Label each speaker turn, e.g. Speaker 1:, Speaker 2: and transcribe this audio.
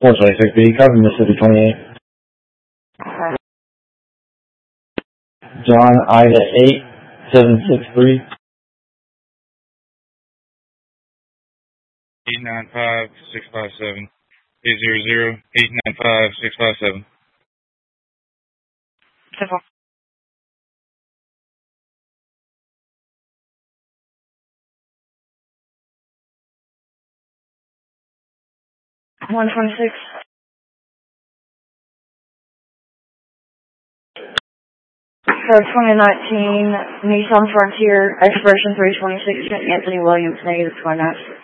Speaker 1: 426B, copy Mississippi 28.
Speaker 2: Okay.
Speaker 1: John Ida 8763.
Speaker 3: 895-657. 800-895-657.
Speaker 2: Simple. 126. So 2019 Nissan Frontier, expiration 326, Anthony Williams, -29.